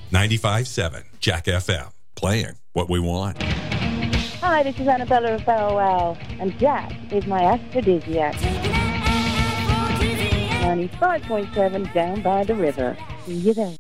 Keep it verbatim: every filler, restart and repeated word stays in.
ninety-five point seven Jack F M, playing what we want. Hi, this is Annabella of Bow Wow, and Jack is my aphrodisiac. ninety-five point seven down by the river. See you there.